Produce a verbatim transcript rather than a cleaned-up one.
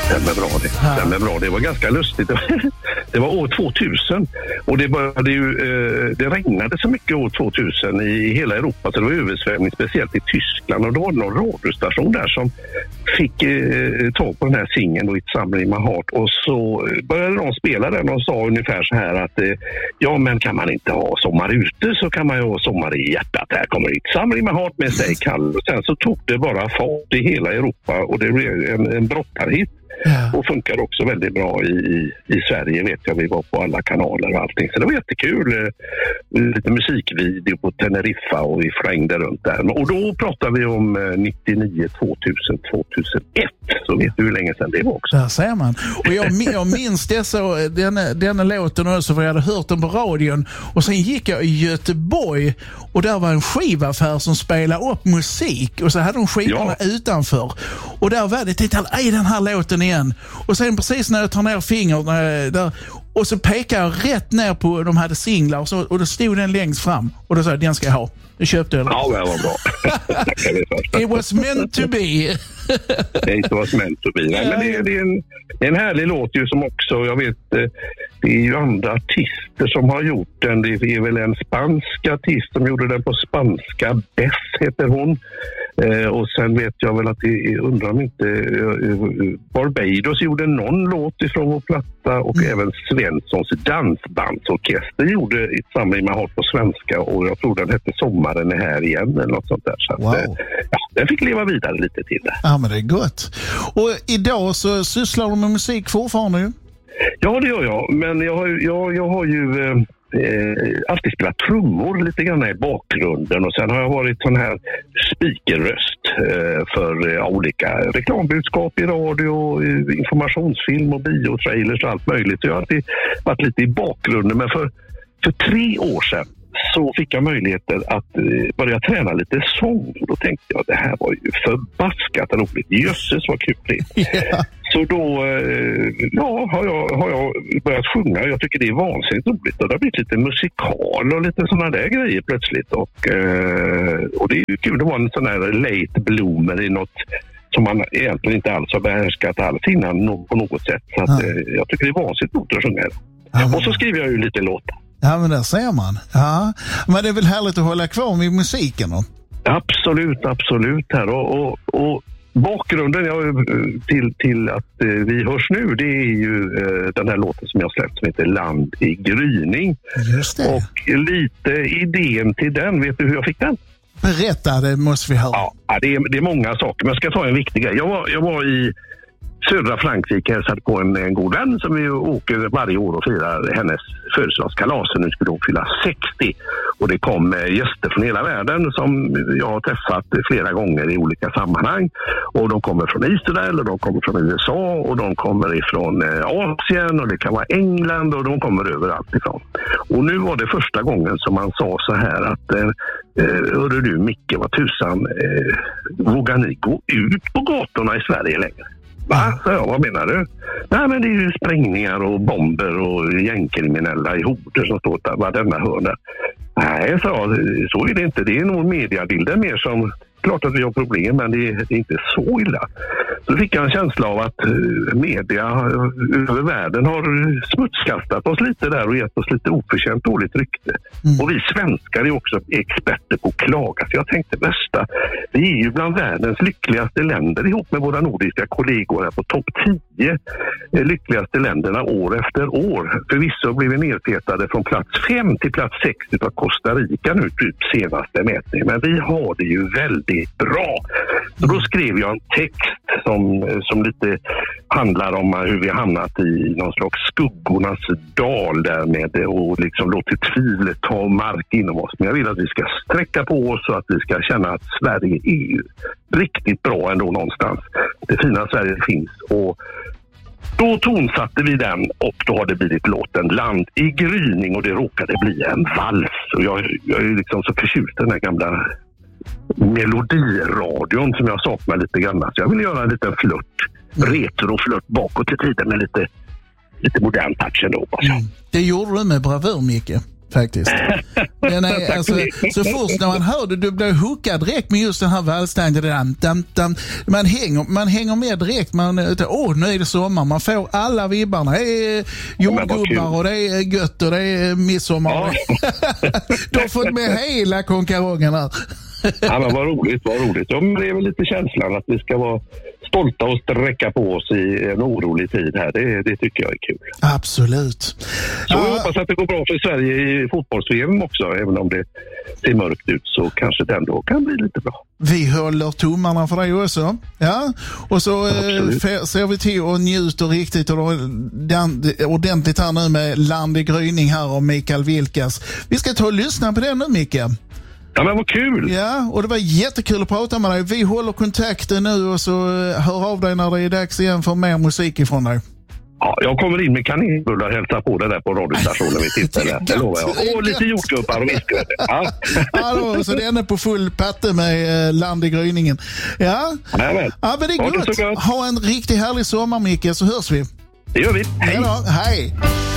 Stämmer bra det. Stämmer bra. Det var ganska lustigt. Det var år tvåtusen och det började ju, det regnade så mycket år tvåtusen i hela Europa så det var översvämning, speciellt i Tyskland, och då var det någon radiostation där som fick eh, tag på den här singeln och It's Summer in My Heart, och så började de spela den och sa ungefär så här att eh, ja, men kan man inte ha sommar ute så kan man ju ha sommar i hjärtat. Här kommer It's Summer in My Heart med sig kall, och sen så tog det bara fart i hela Europa och det blev en, en brottarhit. Ja. Och funkar också väldigt bra i, i, i Sverige, vet jag. Vi var på alla kanaler och allting. Så det var jättekul. Lite musikvideo på Teneriffa och vi flängde runt där. Och då pratar vi om nittionio, tvåtusen, tvåtusenett. Så vet du hur länge sedan det var också. Där ser man. Och jag, jag minns dessa, denna, denna låten också, för jag hade hört den på radion. Och sen gick jag i Göteborg och där var en skivaffär som spelade upp musik. Och så hade de skivorna ja. utanför. Och där var det, tänkte jag, aj, den här låten igen. Och sen precis när jag tar ner fingret där, och så pekar jag rätt ner på, de hade singlar och, så, och då stod den längst fram och då sa jag, den ska jag ha. Det köpte jag. Ja, det var bra. It was meant to be. It was meant to be. Nej, men det, det är en, en härlig låt ju som också, jag vet, det är ju andra artister som har gjort den. Det är väl en spansk artist som gjorde den på spanska. Bess heter hon. Eh, och sen vet jag väl att det, undrar om inte eh, Barbados gjorde någon låt ifrån vår platta, och mm. även Svenssons dansbandsorkester gjorde It's Summer in My Heart på svenska, och jag tror den hette Sommaren är här igen eller något sånt där. Så att, wow. eh, ja, den fick leva vidare lite till det. Ja, men det är gott. Och idag så sysslar du med musik fortfarande ju? Ja, det gör jag. Men jag har, jag, jag har ju eh, eh, alltid spelat trummor lite grann i bakgrunden, och sen har jag varit sån här speakerröst eh, för eh, olika reklambudskap i radio, informationsfilm och biotrailers och allt möjligt. Så jag har alltid varit lite i bakgrunden, men för, för tre år sedan så fick jag möjligheter att eh, börja träna lite sång. Och då tänkte jag, det här var ju förbaskat roligt. Jösses vad kul det. Yeah. Så då eh, ja, har, jag, har jag börjat sjunga. Jag tycker det är vansinnigt roligt. Och det har blivit lite musikal och lite sådana där grejer plötsligt. Och, eh, och det är ju kul att vara en sån här late bloomer i något som man egentligen inte alls har behärskat alls innan på något sätt. Så att, eh, jag tycker det är vansinnigt roligt att sjunga. Och så skriver jag ju lite låtar. Ja, men där ser man. Ja. Men det är väl härligt att hålla kvar med musiken då? Absolut, absolut. Här. Och, och, och bakgrunden ja, till, till att eh, vi hörs nu, det är ju eh, den här låten som jag släppt som heter Land i gryning. Just det. Och lite idén till den, vet du hur jag fick den? Berätta, det måste vi höra. Ja, det är, det är många saker, men jag ska ta en viktig grej. Jag var, jag var i södra Frankrike, hälsade på en, en god vän som vi åker varje år och firar hennes födelsedagskalas. Nu skulle hon fylla sextio, och det kom gäster från hela världen som jag har träffat flera gånger i olika sammanhang, och de kommer från Israel och de kommer från U S A och de kommer ifrån Asien och det kan vara England, och de kommer överallt ifrån. Och nu var det första gången som man sa så här att eh, hörru du Micke, vad tusan, eh, vågar ni gå ut på gatorna i Sverige längre? Va? Så jag, vad menar du? Nej, men det är ju sprängningar och bomber och gängkriminella i horder som står där varenda hörna. Nej, så, så är det inte. Det är nog mediabilden mer som, klart att vi har problem, men det är, det är inte så illa. Så fick jag en känsla av att media över världen har smutskastat oss lite där och gett oss lite oförtjänt dåligt rykte. Mm. Och vi svenskar är också experter på att klaga. Så jag tänkte bästa, vi är ju bland världens lyckligaste länder ihop med våra nordiska kollegor här på topp tio lyckligaste länderna år efter år. Förvisso blev vi nedpetade från plats fem till plats sex av Costa Rica nu typ senaste mätningen. Men vi har det ju väldigt bra. Så då skrev jag en text som, som lite handlar om hur vi hamnat i någon slags skuggornas dal där med och liksom låtit tvivlet ta mark inom oss. Men jag vill att vi ska sträcka på oss så att vi ska känna att Sverige är ju riktigt bra ändå någonstans. Det fina Sverige finns, och då tonsatte vi den, och då har det blivit låten Land i gryning, och det råkade bli en vals. Och jag, jag är liksom så förtjust i den här gamla melodiradion som jag saknar lite grann. Så jag vill göra en liten flört, retroflört bakåt i tiden med lite, lite modern touch ändå. Mm. Det gjorde du med bravur, Micke. faktiskt. Den är, alltså, så först när man hör det, du blir hookad direkt med just den här vallstängen. Man hänger, man hänger med direkt. Man, åh, nu är det sommar. Man får alla vibbarna. Det är jordgubbar och det är gött och det är midsommar. Ja. Du har fått med hela konkarongen här. Ja, men vad roligt, vad roligt. Ja, men det är väl lite känslan att vi ska vara stolta och sträcka på oss i en orolig tid här. Det, det tycker jag är kul. Absolut. Så jag uh, hoppas att det går bra för Sverige i fotbolls-V M också. Även om det ser mörkt ut så kanske den då kan bli lite bra. Vi håller tummarna för dig också. Ja, och så eh, ser vi till och njuter riktigt och den, ordentligt här nu med Land i gryning här och Mikael Vilkas. Vi ska ta och lyssna på det nu, Micke. Ja, men vad kul! Ja, och det var jättekul att prata med dig. Vi håller kontakten nu och så hör av dig när det är dags igen för mer musik ifrån dig. Ja, jag kommer in med kanelbullar och hälsar på det där på radiostationen vid tillfället. Det lovar jag. Och lite jordgubbar och viskgrädde. Ja. Alltså, så den är på full patte med eh, Land i gryningen. Ja, ja, men. Ja, men det är ha gott. Det så gott. Ha en riktigt härlig sommar, Micke, så hörs vi. Det gör vi. Hej! Ja, hej!